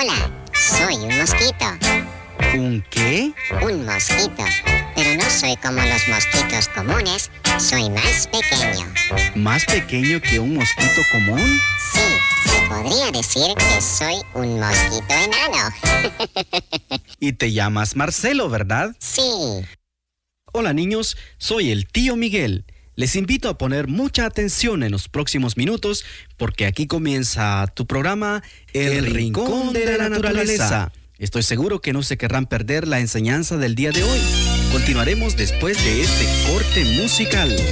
Hola, soy un mosquito. ¿Un qué? Un mosquito. Pero no soy como los mosquitos comunes, soy más pequeño. ¿Más pequeño que un mosquito común? Sí, se podría decir que soy un mosquito enano. Y te llamas Marcelo, ¿verdad? Sí. Hola niños, soy el tío Miguel. Les invito a poner mucha atención en los próximos minutos porque aquí comienza tu programa El Rincón de la Naturaleza. Estoy seguro que no se querrán perder la enseñanza del día de hoy. Continuaremos después de este corte musical.